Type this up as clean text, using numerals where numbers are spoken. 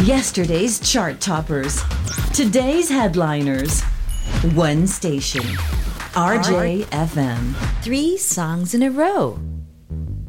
Yesterday's chart toppers. Today's headliners. One station. RJFM. 3 songs in a row.